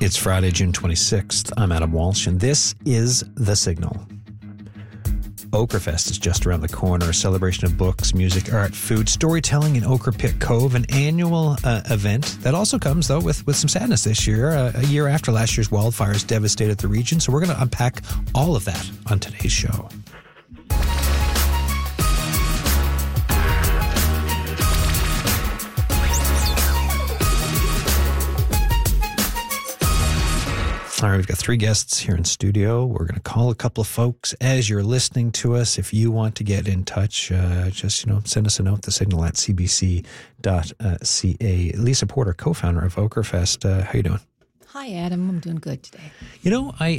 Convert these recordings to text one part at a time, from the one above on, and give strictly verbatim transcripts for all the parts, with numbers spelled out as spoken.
It's Friday, June twenty-sixth. I'm Adam Walsh, and this is The Signal. Okrafest is just around the corner, a celebration of books, music, art, food, storytelling in Ochre Pit Cove, an annual uh, event that also comes, though, with, with some sadness this year, uh, a year after last year's wildfires devastated the region. So we're going to unpack all of that on today's show. All right, we've got three guests here in studio. We're going to call a couple of folks as you're listening to us. If you want to get in touch, uh, just, you know, send us a note, the signal at c b c dot c a. Lisa Porter, co-founder of Okrafest. Uh, how you doing? Hi, Adam. I'm doing good today. You know, I,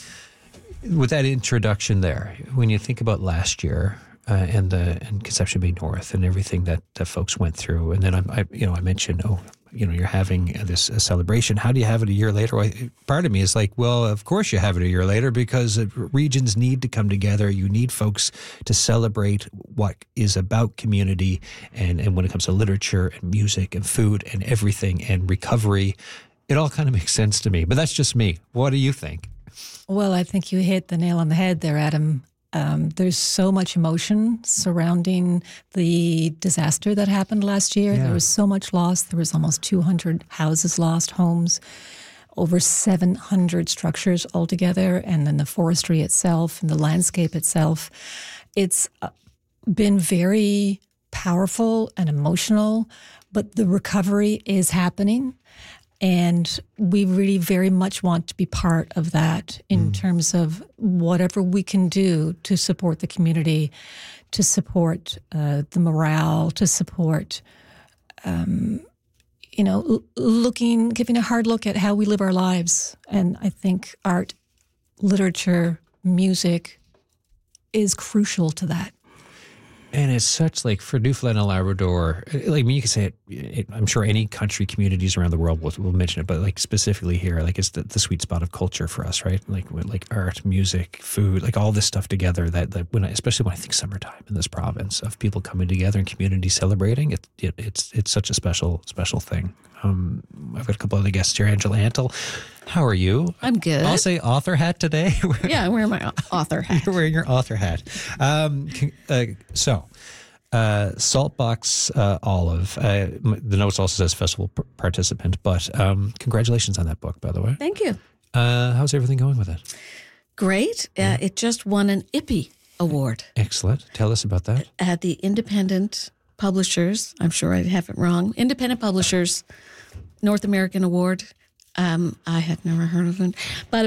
with that introduction there, when you think about last year, Uh, and the and Conception Bay North and everything that, that folks went through, and then I, I, you know, I mentioned, oh, you know, you're having this uh, celebration. How do you have it a year later? Well, part of me is like, well, of course you have it a year later because uh, regions need to come together. You need folks to celebrate what is about community, and and when it comes to literature and music and food and everything and recovery, it all kind of makes sense to me. But that's just me. What do you think? Well, I think you hit the nail on the head there, Adam. Um, there's so much emotion surrounding the disaster that happened last year. Yeah. There was so much loss. There was almost two hundred houses lost, homes, over seven hundred structures altogether, and then the forestry itself and the landscape itself. It's been very powerful and emotional, but the recovery is happening. And we really very much want to be part of that in mm. terms of whatever we can do to support the community, to support uh, the morale, to support, um, you know, l- looking, giving a hard look at how we live our lives. And I think art, literature, music is crucial to that. And it's such, like, for Newfoundland and Labrador, like, I mean, you can say it, it, I'm sure any country, communities around the world will, will mention it, but, like, specifically here, like, it's the, the sweet spot of culture for us, right? Like, like art, music, food, like, all this stuff together that, that when I, especially when I think summertime in this province of people coming together and community celebrating, it, it it's it's such a special, special thing. Um, I've got a couple other guests here. Angela Antle, how are you? I'm good. I'll say author hat today. Yeah, I'm wearing my author hat. You're wearing your author hat. Um, uh, so, uh, Saltbox uh, Olive, uh, the notes also says festival p- participant, but um, congratulations on that book, by the way. Thank you. Uh, how's everything going with it? Great. Uh, it just won an I P I award. Excellent. Tell us about that. At the Independent Publishers, I'm sure I have it wrong, Independent Publishers North American Award. Um, I had never heard of it, but